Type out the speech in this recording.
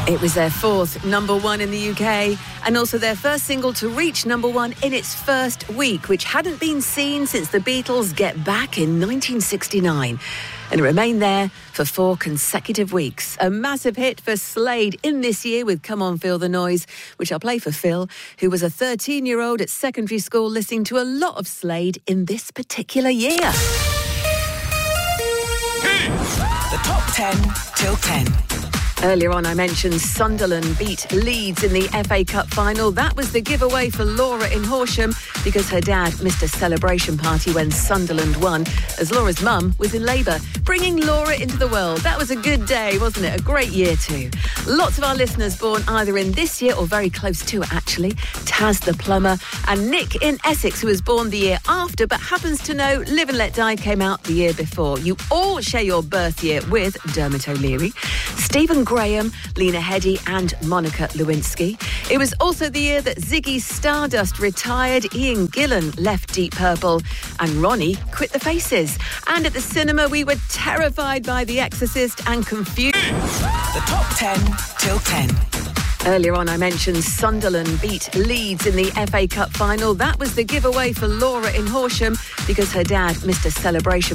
It was their fourth number one in the UK and also their first single to reach number one in its first week, which hadn't been seen since the Beatles' Get Back in 1969. And it remained there for 4 consecutive weeks. A massive hit for Slade in this year with Come On Feel the Noise, which I'll play for Phil, who was a 13-year-old at secondary school listening to a lot of Slade in this particular year. The top 10 till 10. Earlier on, I mentioned Sunderland beat Leeds in the FA Cup final. That was the giveaway for Laura in Horsham because her dad missed a celebration party when Sunderland won, as Laura's mum was in labour, bringing Laura into the world. That was a good day, wasn't it? A great year too. Lots of our listeners born either in this year or very close to it, actually. Taz the plumber and Nick in Essex, who was born the year after but happens to know Live and Let Die came out the year before. You all share your birth year with Dermot O'Leary, Stephen Graham, Lena Headey and Monica Lewinsky. It was also the year that Ziggy Stardust retired, Ian Gillan left Deep Purple and Ronnie quit the Faces. And at the cinema we were terrified by The Exorcist and confused. The top 10 till 10. Earlier on, I mentioned Sunderland beat Leeds in the FA Cup final. That was the giveaway for Laura in Horsham because her dad missed a celebration